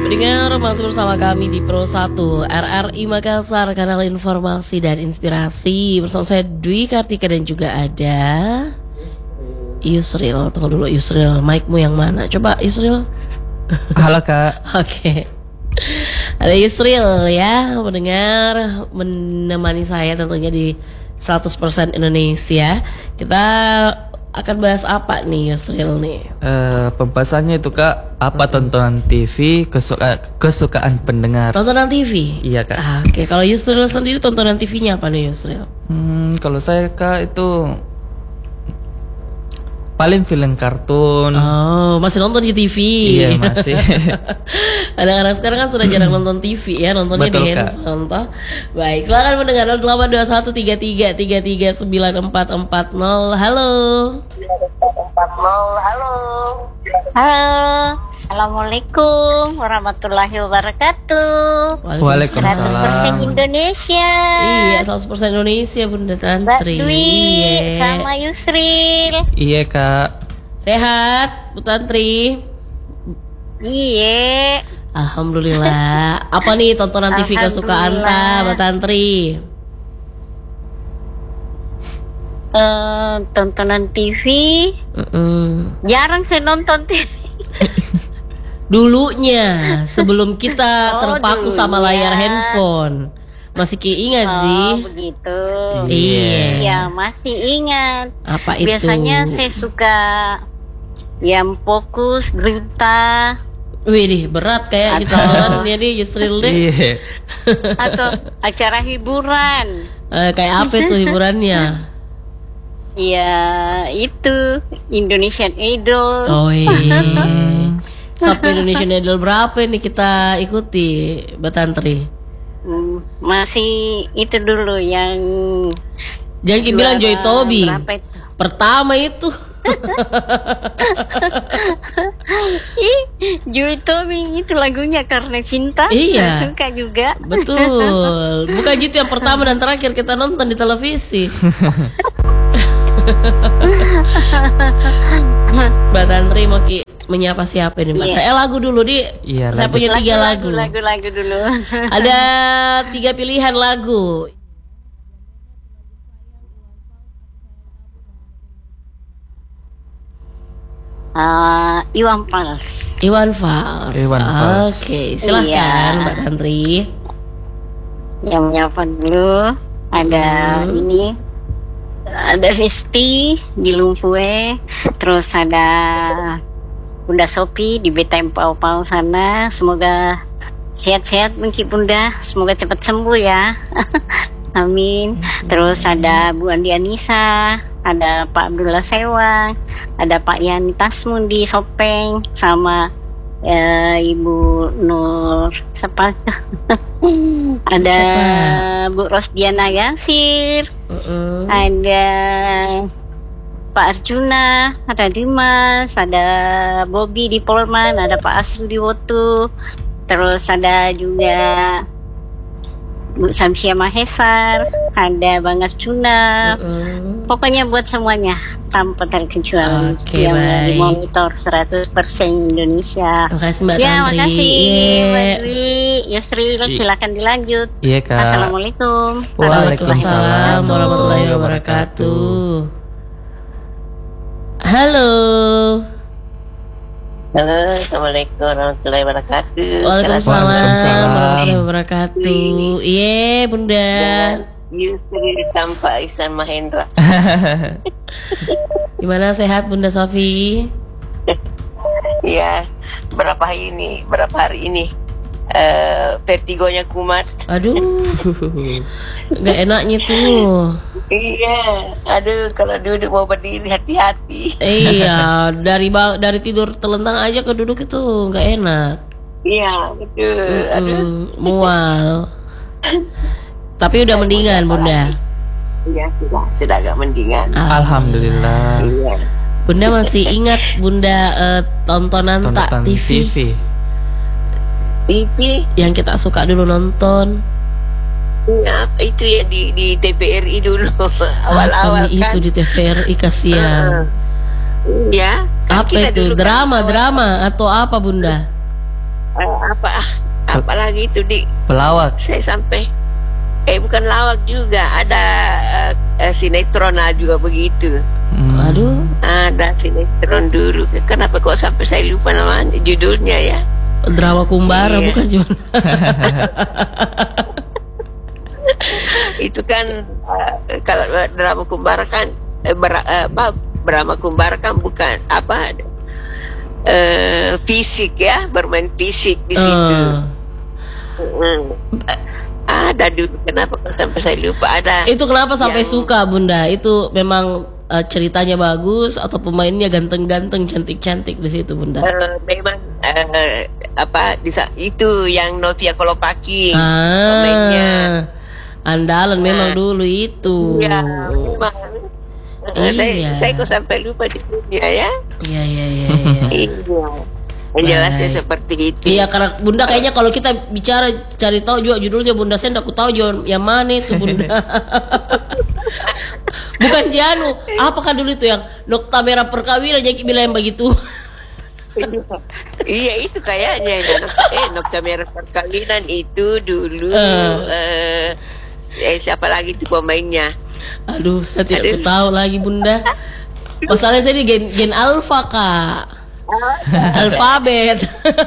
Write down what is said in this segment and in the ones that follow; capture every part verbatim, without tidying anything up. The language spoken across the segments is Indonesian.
Pendengar masih bersama kami di Pro satu R R I Makassar, kanal informasi dan inspirasi. Bersama saya Dwi Kartika dan juga ada Yusril. Tunggu dulu Yusril, mic-mu yang mana? Coba Yusril. Halo Kak. Oke okay. Ada Yusril ya, mendengar menemani saya tentunya di seratus persen Indonesia. Kita akan bahas apa nih Yusril nih? Uh, pembahasannya itu Kak, apa hmm. tontonan T V kesuka, kesukaan pendengar? Tontonan T V? Iya Kak. Ah, Oke, okay. Kalau Yusril sendiri tontonan T V-nya apa nih Yusril? Hmm, kalau saya Kak itu paling film kartun. Oh, masih nonton di T V? Iya masih. Anak-anak sekarang kan sudah jarang nonton T V ya, nontonnya Betul, di handphone toh. Baik, silakan mendengar nol delapan dua satu tiga tiga tiga tiga sembilan empat empat nol. Halo. empat nol. Halo. Halo. Assalamualaikum warahmatullahi wabarakatuh. Waalaikumsalam. seratus persen Indonesia. Iya, seratus persen Indonesia Bunda Tantri. Mbak Dwi sama Yusril. Iya Kak. Sehat Bu Tantri? Iya. Alhamdulillah. Apa nih tontonan T V kesukaan ta Mbak Tantri? Uh, tontonan T V. Mm-mm. Jarang saya nonton T V. Dulunya, sebelum kita oh, terpaku dulunya. sama layar handphone. Masih keingat oh, sih? Begitu. Iya. Iya, masih ingat. Apa itu? Biasanya saya suka yang fokus berita. Wih, berat kayak kita orang jadi Yusril deh. Iya. Atau acara hiburan. Eh, kayak apa itu hiburannya? Ya itu Indonesian Idol. Oh iya. Sampai Indonesian Idol berapa nih kita ikuti Mbak Tantri? Hmm, masih itu dulu yang jangan bilang Joy Toby. Itu? Pertama itu. Ih, Joy Toby itu lagunya Karena Cinta. Iya. Saya suka juga. Betul. Bukan gitu yang pertama dan terakhir kita nonton di televisi. Mbak Tantri mau ki menyapa siapa nih Mbak? Iya. Saya lagu dulu di. Iya, saya lagu. punya tiga lagu. Lagu-lagu dulu. Ada tiga pilihan lagu. Uh, Iwan Fals. Iwan Fals. Iwan Fals. Oke, silahkan iya. Mbak Tantri. Yang menyapa dulu ada hmm. ini. Ada Hesti di Lumpue, terus ada Bunda Sopi di B T M Pau Pau sana. Semoga sehat-sehat mungkin Bunda, semoga cepat sembuh ya. Amin. Terus ada Bu Andi Anissa, ada Pak Abdullah Sewang, ada Pak Yani Tasmun di Sopeng, sama uh, Ibu Nur siapa? Ada siapa? Bu Rosdiana Yansir, uh-uh. ada Pak Arjuna, ada Dimas, ada Bobby di Polman, ada Pak Asri di Wotu, terus ada juga Bu Samsia Mahesar, ada Bang Arjuna, uh-uh. pokoknya buat semuanya tanpa terkecuali okay, yang baik. Monitor seratus persen Indonesia. Terima kasih Mbak ya, Tantri. makasih yeah. Mbak Dwi, Yusri, silakan dilanjut. Iya Kak. Assalamualaikum. Waalaikumsalam warahmatullahi wabarakatuh. Halo. Halo, assalamualaikum warahmatullahi wabarakatuh. Waalaikumsalam warahmatullahi wabarakatuh. Iya Bunda. Yusri tanpa Ihsan Mahendra. Gimana, sehat Bunda Sofi? Ya, berapa hari ini? Berapa hari ini? Uh, vertigonya kumat. Aduh, nggak enaknya tuh. Iya, aduh kalau duduk mau berdiri hati-hati. Iya, dari ba- dari tidur telentang aja ke duduk itu nggak enak. Iya, betul. Mm-mm, aduh, mual. Tapi udah mendingan Bunda. Iya, sudah, sudah agak mendingan. Alhamdulillah. Iya. Bunda masih ingat Bunda uh, tontonan tak T V? T V T V yang kita suka dulu nonton. Ya, itu ya di di T V R I dulu awal-awal kan. Itu di T V R I kasihan. Uh, ya. Kan apa itu? Drama, kan, drama atau apa Bunda? Uh, apa apalagi itu di Pelawak. saya sampai eh bukan lawak juga, ada uh, uh, sinetron juga begitu. Hmm. Aduh, Ada sinetron dulu. Kenapa kok sampai saya lupa namanya judulnya ya? drama kumbara Iya. bukan cuma. Itu kan uh, kalau drama kumbara kan eh, ber- eh, apa drama kumbara kan bukan apa eh, fisik ya, bermain fisik di situ. Eh, Hmm. Ada dulu, kenapa kok sampai saya lupa ada. itu kenapa sampai Yang- suka Bunda? Itu memang eh, ceritanya bagus atau pemainnya ganteng-ganteng, cantik-cantik di situ Bunda? Eh, memang eh, apa di sa- itu yang Novia Kolopaki Ah, pemainnya. andalan memang dulu itu. Iya, memang. Eh, saya Iya. saya kok sampai lupa di dunia ya. Iya, iya, iya, iya. Iya. Yang jelasnya Baik. seperti itu. Iya, karena Bunda kayaknya kalau kita bicara cari tahu juga judulnya Bunda, saya enggak tahu juga yang mana itu Bunda. Bukan Janu, apakah dulu itu yang Nokta Merah Perkawinan yang bilang yang begitu? Iya itu kayaknya eh Nokta Merah Perkawinan itu dulu Eh. eh, eh siapa lagi tuh pemainnya? Aduh, saya tidak Aduh. tahu lagi Bunda. Masalahnya saya ini gen, gen alfa Kak. Alfabet.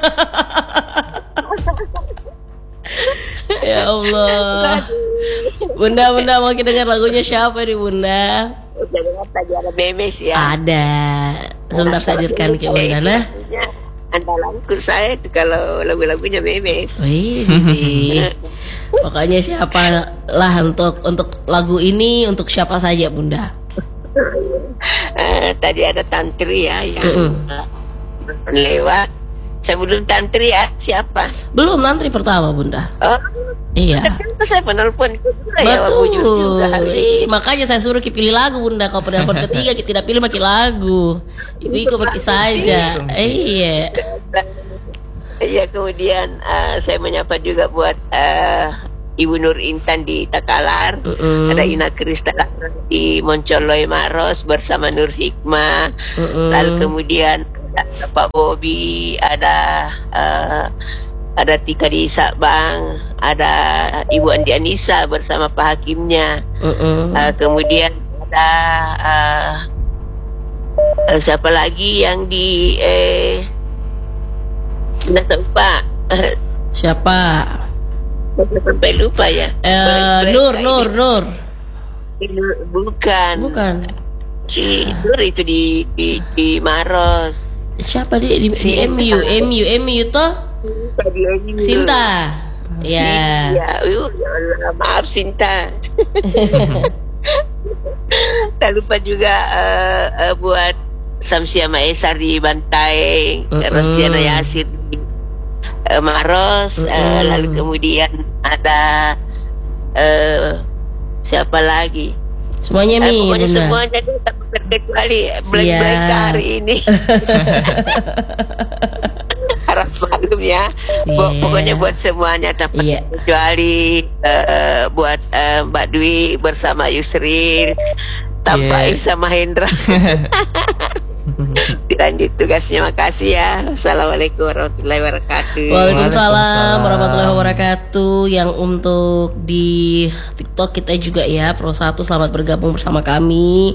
Ya Allah. Bunda, Bunda mau kita dengar lagunya siapa nih Bunda? Jangan tadi ada memes ya. Ada. Sebentar saya hadirkan ke Bunda nah. Andalanku saya itu kalau lagu-lagunya memes. Wih, Bibi. Pokoknya siapa lah untuk untuk lagu ini untuk siapa saja Bunda? Eh, tadi ada Tantri ya yang Mm-mm. lewat. Sebelum Tantri ya siapa? Belum Tantri pertama Bunda. Oh, Iya. ternyata saya penelpon juga ya, bujur juga Betul. hari Ih, ini. makanya saya suruh Ki pilih lagu Bunda. Kalau penelpon ketiga kita tidak pilih makin lagu. Ibu ikut pakai saja. Iya. Ya kemudian eh, saya menyapa juga buat eh, Ibu Nur Intan di Takalar. Mm-mm. Ada Ina Kristala di Moncoloy Maros bersama Nur Hikmah. Mm-mm. Lalu kemudian ada Pak Bobi, ada eh, ada Tika di Sabang, ada Ibu Andi Anissa bersama Pak Hakimnya. Mm-mm. Eh, kemudian ada eh, eh, siapa lagi yang di eh nggak tahu Pak. Siapa? Sampai lupa ya. Eh, Blank-blank Nur, kayak Nur, Nur. gitu. Bukan. Bukan. Si Nur itu di di, di Maros. Siapa dia di, di Sinta. M U, M U, M U toh? Tadi aja. Sinta. Ya. Ya, uh, ya Allah, maaf Sinta. Tak lupa juga eh, eh, buat Samsia Maesar di Bantai, Mm-mm. Rosdiana Yasir di eh, Maros, eh, Mm-mm. lalu kemudian ada eh, siapa lagi? Semuanya Eh, Mi, pokoknya Bunda. semuanya dia tak terkecuali blank-blank Siap. hari ini. Harap maklum ya. Bo- Iya. Pokoknya buat semuanya tanpa Iya. kecuali eh, buat eh, Mbak Dwi bersama Yusril, tanpa Iya. Isa Mahendra. Dilanjut tugasnya, makasih ya. Assalamualaikum warahmatullahi wabarakatuh. Waalaikumsalam Waalaikumsalam. warahmatullahi wabarakatuh. Yang untuk di TikTok kita juga ya, Pro satu selamat bergabung bersama kami.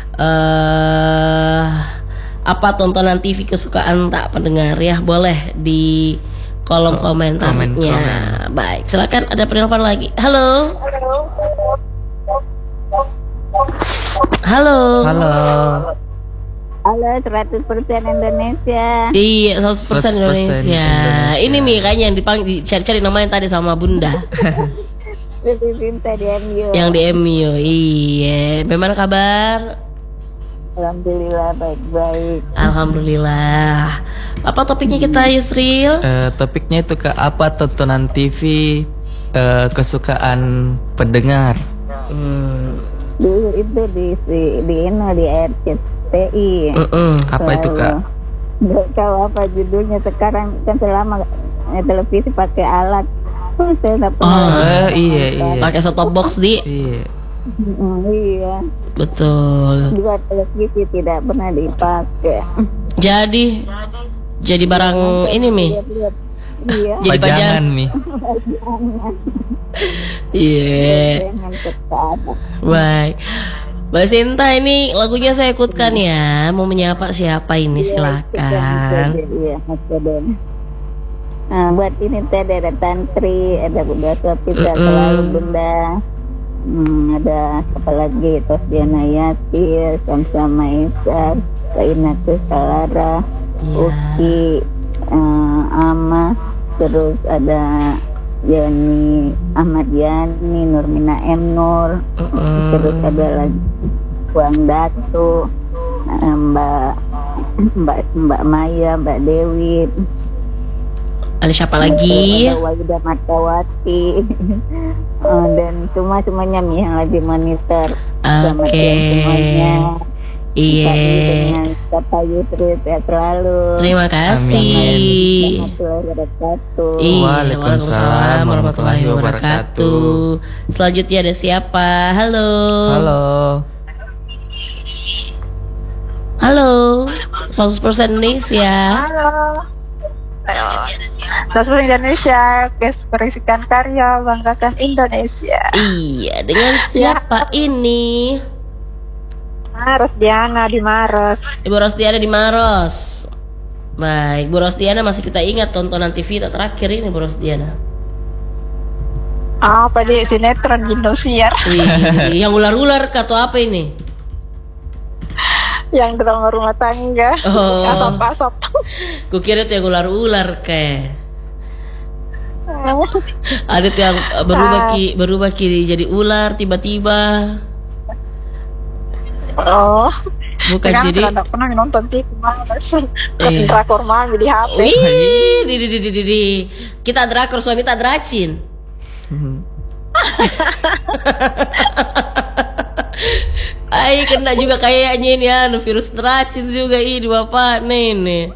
Eh apa tontonan T V kesukaan tak pendengar ya? Boleh di kolom Ko- komentarnya. komen-komen. Baik, silakan ada penelpon lagi. Halo. Halo. Halo. Halo, seratus persen Indonesia. Iya, seratus persen seratus persen Indonesia. Indonesia. Ini Mi kayaknya yang dipanggil cari-cari namanya tadi sama Bunda. Lebih cinta di M U. Yang di M U. Iya. Bagaimana kabar? Alhamdulillah baik-baik. Alhamdulillah. Apa topiknya kita Yusril? Eh, topiknya itu ke apa tontonan T V eh, kesukaan pendengar? Hmm. Dulu itu di di di ini di R C T I. Mm-mm. Apa itu kak? Nggak tahu apa judulnya sekarang, kan selama eh, televisi pakai alat. Oh, saya nggak pernah. Oh. Eh, iya iya. Pakai set-top box di. Iya. Mm, iya. Betul. Juga televisi tidak pernah dipakai. Jadi jadi barang ini Mi. Lihat-lihat Iya. Jadi Pajangan pajangan. Mi. Iya. Jangan tetap. Baik. Mbak Sinta, ini lagunya saya ikutkan ya. Mau menyapa siapa ini? Silakan. Iya, oke deh. Nah, buat ini teh ada Tantri, ada Bunda Sopi, Mm-mm. selalu Bunda. Hmm, ada apa lagi? Terus Diana Yati, sama-sama Isa, Kainatu Salara, Iya. Uki, eh, Ama, terus ada Yani Ahmad Yani, Nurmina M Nur, Mm-mm. terus ada lagi Wang Datu, eh, Mbak Mbak Mbak Maya, Mbak Dewi, Ada siapa lagi? ada Walida Matawati, eh, dan semua semuanya Mi yang lagi monitor. Selamat Oke. siang semuanya. Iya. Kami dengan kata Yusri sehat selalu. Terima kasih. Warahmatullahi wabarakatuh. Iya, Waalaikumsalam warahmatullahi wabarakatuh. Selanjutnya ada siapa? Halo. Halo. Halo. seratus persen Indonesia. Halo. Sosmed Indonesia, ekspresikan karya, banggakan Indonesia. Iya, dengan siapa ini? Maros Diana di Maros. Ibu Rosdiana di Maros. Baik, Bu Rosdiana masih kita ingat tontonan T V terakhir ini Bu Rosdiana. Apa di sinetron Indosiar Wih, yang ular-ular atau apa ini? yang drama rumah tangga, Oh. asap-asap. Kukira itu yang ular-ular kayak. Ada tuh yang uh, berubah ki berubah kiri jadi ular tiba-tiba. Oh, Bukan sekarang jadi. tidak pernah nonton T V Maros. Eh. Drakor mami di H P. Wih, di, di, di, di, di, di. Kita drakor suami tak dracin. Ay, kena juga kayaknya ini ya, virus dracin juga ini bapak nenek.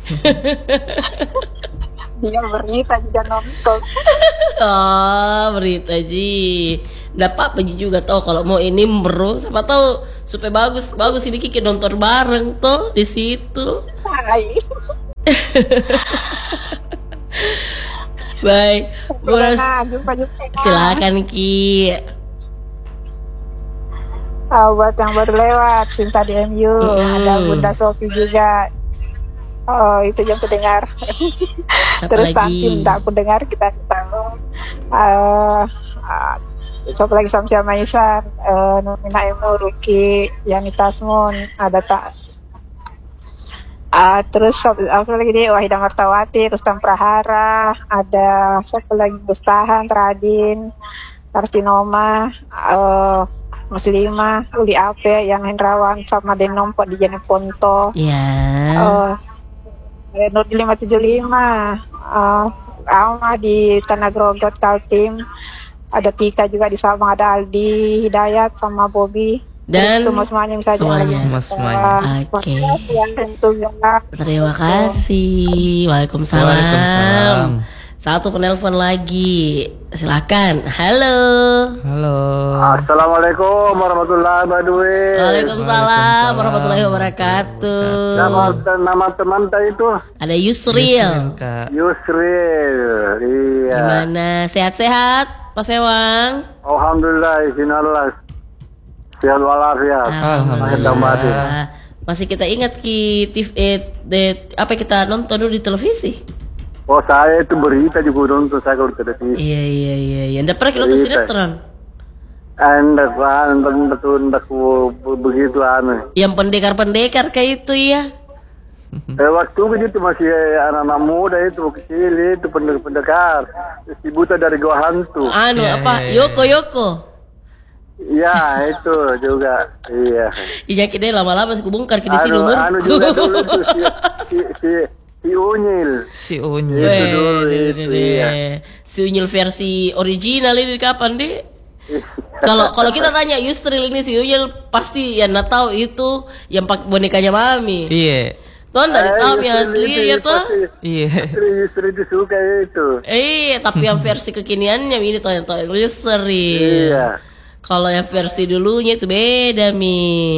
Dia berita juga nonton. Oh, berita Ji. Nggak apa-apa Ji juga tau kalau mau ini bro, siapa tahu supaya bagus bagus ini Kiki nonton bareng tuh di situ. Hai. Baik, Bu Ros- Nah, jumpa-jumpa. silakan Ki. Ah, buat yang baru lewat, Cinta di M U, Mm-mm. ada Bunda Sofi juga. Oh, itu yang aku dengar. Siapa Terus lagi? Tanti tidak aku dengar, kita tahu. Uh, uh, siapa lagi sama Maisan, uh, Nurmina Emu, Ruki, Yani Tasmun, ada tak. Uh, terus apa lagi dia, Wahida Martawati, Rustam Prahara, ada siapa lagi, Gustahan, Radin, Tarsinoma, uh, Muslimah, Uli Ape, Yang Hendrawan, sama Denompok di Jeneponto. Ya. Uh, Nur di lima tujuh lima, uh, Alma di Tanah Grogot Kaltim, ada Tika juga di Sabang, ada Aldi Hidayat sama Bobby. Dan semua semuanya bisa semuanya. Semua-semuanya. Oke. yang tentu juga. Terima kasih. Waalaikumsalam. Waalaikumsalam. Satu penelpon lagi. Silakan. Halo. Halo. Assalamualaikum warahmatullahi wabarakatuh. Waalaikumsalam Waalaikumsalam warahmatullahi wabarakatuh. Nama nama teman saya itu Ada Yusril. Kak. Yusril. Iya. Gimana? Sehat-sehat, Pak Sewang? Alhamdulillah, izin Allah. Sehat walafiat. Alhamdulillah. Masih kita ingat Ki T V, eh, de- apa kita nonton dulu di televisi? Oh saya itu berita juga nonton saya kalau televisi. Iya iya iya iya. Nggak pernah kita nonton Berita. sinetron. Anda kan betul betul begitu aneh. Yang pendekar-pendekar kayak itu ya. Eh, waktu itu masih anak-anak muda itu kecil itu pendekar-pendekar. Si buta dari gua hantu. Anu Iya, apa? iya, iya. Yoko Yoko. Iya itu juga. Iya. Iya kita lama-lama sih kubongkar ke di sini Anu, umurku. anu juga dulu tuh si si si, si Unyil. Si Unyu. Itu Weh, dulu, deh, itu, deh, deh. iya. Si Unyil versi original ini kapan deh? Kalau kalau kita tanya Yusril ini si Unyil pasti yang nggak tahu itu yang pakai bonekanya mami. Iya. Tuh dari Eh, tahu yang Yusril asli itu ya tuh. pasti. Iya. Yusri Yusri itu suka itu. Eh tapi yang versi kekiniannya ini tuh yang tahu yang Yusril. Iya. Kalau yang versi dulunya itu beda mi.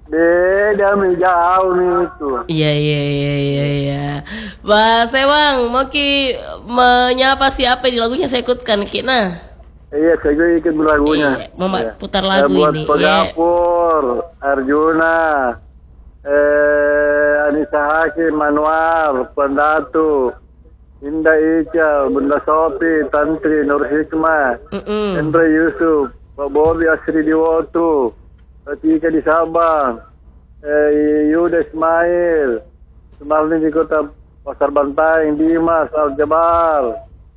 Beda mi jauh nih itu. Iya iya iya iya iya. Pak Sewang, mau ki menyapa siapa di lagunya saya ikutkan Ki nah. Iya, saya juga ikut lagunya. Iya, Mama Iya. putar lagu Eh, buat ini. Pegapur, Arjuna, eh, Anissa Hakim, Anwar, Pandatu, Indah Ica, Bunda Sopi, Tantri, Nur Hikmah, Mm-mm. Hendra Yusuf, Pak Bobi Asri Diwoto, Tika di Sabang, eh, Yuda Ismail, Sumarni di Kota Pasar Bantaeng, Dimas, Al-Jabar,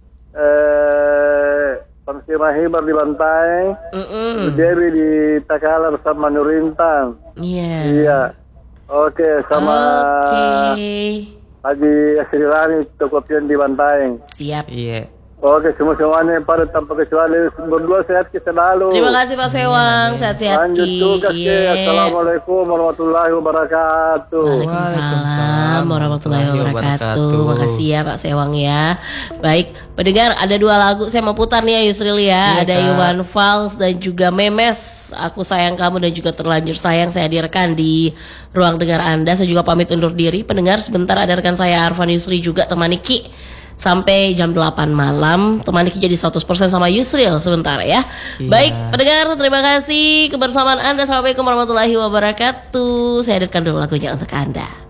eh, Pamsi Mahibar di Bantaeng, Mm-mm. Dewi di Takalar sama Nurintan. Iya. Iya. Oke, sama Oke. Haji Asri Rani, Toko Pion di Bantaeng. Siap. Iya. Oke, semua-semuanya pada tanpa kecuali berdua sehat kita selalu. Terima kasih Pak Sewang, sehat-sehat Lanjut Ki. tugas ya. Iya. Assalamualaikum warahmatullahi wabarakatuh. Waalaikumsalam warahmatullahi wabarakatuh. wabarakatuh. Makasih ya Pak Sewang ya. Baik, pendengar ada dua lagu saya mau putar nih ya Yusril ya. Iya, Ada Kak. Iwan Fals dan juga Memes. Aku sayang kamu dan juga terlanjur sayang saya hadirkan di ruang dengar Anda. Saya juga pamit undur diri. Pendengar sebentar ada rekan saya Arfan Yusri juga temani Ki. Sampai jam delapan malam temani Ki jadi seratus persen sama Yusril sebentar ya. Iya. Baik pendengar terima kasih kebersamaan Anda. Assalamualaikum warahmatullahi wabarakatuh. Saya hadirkan dulu lagunya untuk Anda.